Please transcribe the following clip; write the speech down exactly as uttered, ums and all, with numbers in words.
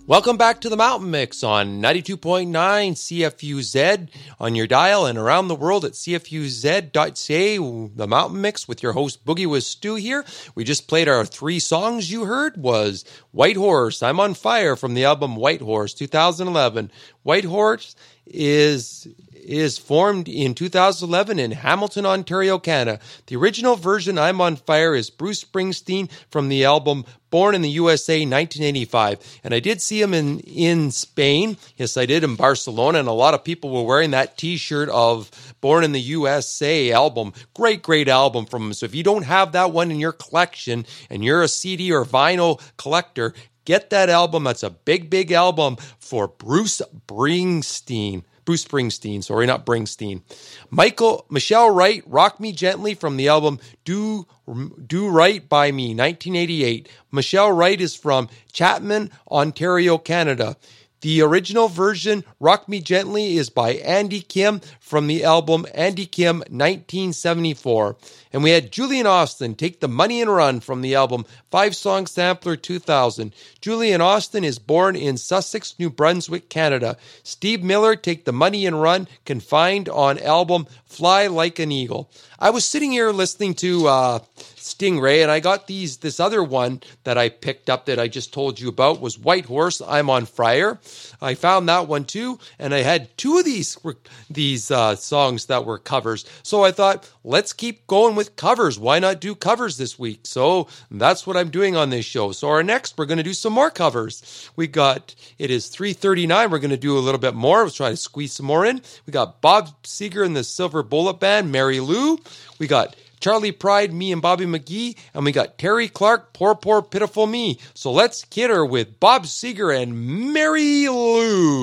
Welcome back to the Mountain Mix on ninety-two point nine C F U Z on your dial and around the world at c f u z dot c a. The Mountain Mix with your host Boogie with Stu here. We just played our three songs. You heard was White Horse, I'm on Fire from the album White Horse two thousand eleven. White Horse is is formed in two thousand eleven in Hamilton, Ontario, Canada. The original version, I'm on Fire, is Bruce Springsteen from the album Born in the U S A, nineteen eighty-five. And I did see him in, in Spain. Yes, I did, in Barcelona. And a lot of people were wearing that t-shirt of Born in the U S A album. Great, great album from him. So if you don't have that one in your collection and you're a C D or vinyl collector, get that album. That's a big, big album for Bruce Springsteen. Bruce Springsteen, sorry, not Springsteen. Michael, Michelle Wright, Rock Me Gently from the album Do, Do Right By Me, nineteen eighty-eight. Michelle Wright is from Chapman, Ontario, Canada. The original version, Rock Me Gently, is by Andy Kim from the album Andy Kim nineteen seventy-four. And we had Julian Austin, Take the Money and Run from the album Five Song Sampler two thousand. Julian Austin is born in Sussex, New Brunswick, Canada. Steve Miller, Take the Money and Run, Confined on album Fly Like an Eagle. I was sitting here listening to uh, Stingray, and I got these. This other one that I picked up that I just told you about was White Horse, I'm on Fire. I found that one too, and I had two of these these uh, songs that were covers. So I thought, let's keep going with covers. Why not do covers this week? So that's what I'm doing on this show. So our next, we're going to do some more covers. We got, it is three thirty-nine. We're going to do a little bit more. Let's try to squeeze some more in. We got Bob Seger and the Silver Bullet Band, Mary Lou. We got Charlie Pride, Me and Bobby McGee, and we got Terry Clark, Poor, Poor, Pitiful Me. So let's get her with Bob Seger and Mary Lou.